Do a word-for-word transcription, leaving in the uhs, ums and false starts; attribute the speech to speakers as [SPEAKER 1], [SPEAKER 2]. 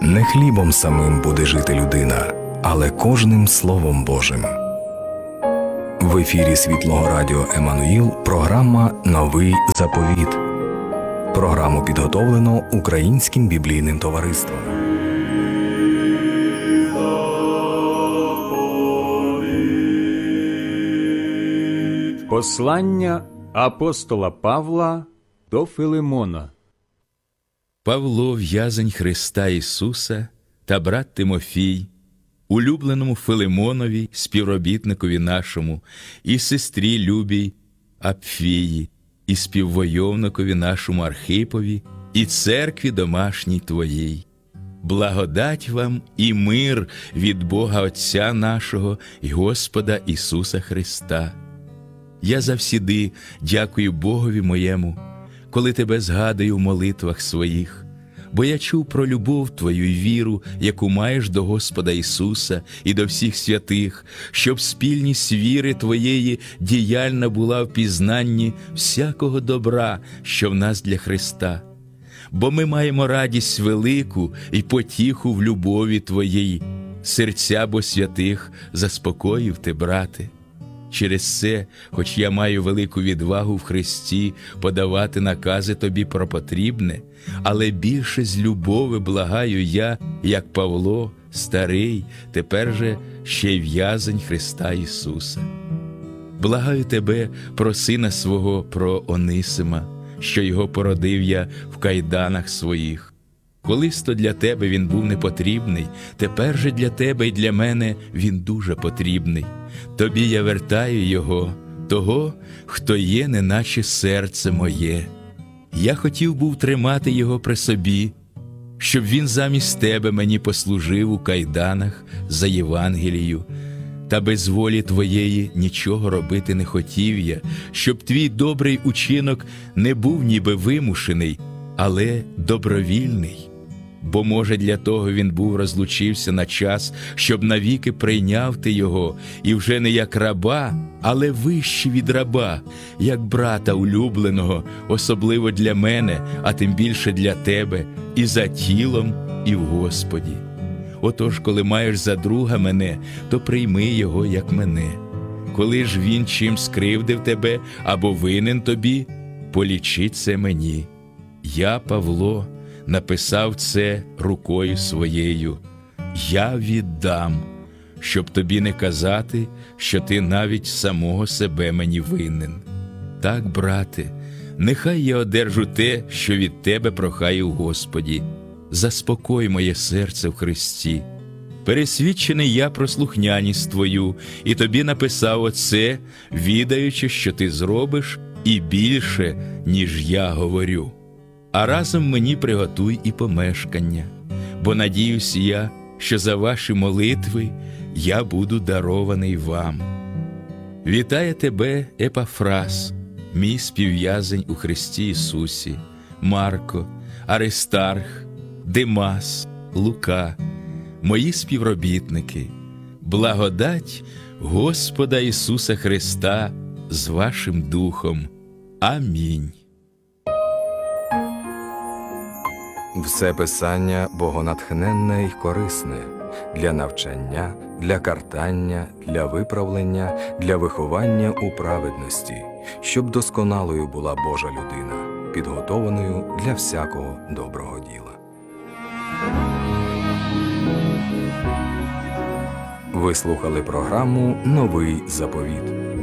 [SPEAKER 1] Не хлібом самим буде жити людина, але кожним Словом Божим. В ефірі Світлого Радіо Еммануїл програма «Новий заповіт». Програму підготовлено Українським біблійним товариством.
[SPEAKER 2] Послання апостола Павла до Филимона.
[SPEAKER 3] Павло, в'язень Христа Ісуса, та брат Тимофій, улюбленому Филимонові, співробітникові нашому, і сестрі любій Апфії, і співвойовникові нашому Архипові, і церкві домашній твоїй. Благодать вам і мир від Бога Отця нашого і Господа Ісуса Христа. Я завсіди дякую Богові моєму, коли тебе згадую в молитвах своїх, бо я чув про любов твою й віру, яку маєш до Господа Ісуса і до всіх святих, щоб спільність віри твоєї діяльна була в пізнанні всякого добра, що в нас для Христа. Бо ми маємо радість велику і потіху в любові твоїй, серця бо святих заспокоїв ти, брате. Через це, хоч я маю велику відвагу в Христі подавати накази тобі про потрібне, але більше з любови благаю я, як Павло, старий, тепер же ще й в'язень Христа Ісуса. Благаю тебе про сина свого, про Онисима, що його породив я в кайданах своїх. Колись-то для тебе він був непотрібний, тепер же для тебе і для мене він дуже потрібний. Тобі я вертаю його, того, хто є, неначе серце моє. Я хотів був тримати його при собі, щоб він замість тебе мені послужив у кайданах за Євангелію. Та без волі твоєї нічого робити не хотів я, щоб твій добрий учинок не був ніби вимушений, але добровільний. Бо, може, для того він був розлучився на час, щоб навіки прийняв ти його, і вже не як раба, але вище від раба, як брата улюбленого, особливо для мене, а тим більше для тебе, і за тілом, і в Господі. Отож, коли маєш за друга мене, то прийми його, як мене. Коли ж він чим скривдив тебе або винен тобі, полічи це мені. Я, Павло, написав це рукою своєю. Я віддам, щоб тобі не казати, що ти навіть самого себе мені винен. Так, брате, нехай я одержу те, що від тебе прохаю в Господі. Заспокой моє серце в Христі. Пересвідчений я про слухняність твою, і тобі написав оце, відаючи, що ти зробиш і більше, ніж я говорю. А разом мені приготуй і помешкання, бо надіюсь я, що за ваші молитви я буду дарований вам. Вітає тебе Епафрас, мій співв'язень у Христі Ісусі, Марко, Аристарх, Димас, Лука, мої співробітники. Благодать Господа Ісуса Христа з вашим духом. Амінь.
[SPEAKER 1] Все Писання богонатхненне й корисне для навчання, для картання, для виправлення, для виховання у праведності, щоб досконалою була Божа людина, підготованою для всякого доброго діла. Ви слухали програму «Новий заповіт».